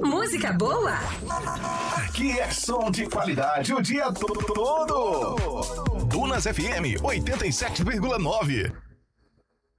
música boa. Aqui é som de qualidade o dia todo. Dunas FM 87,9.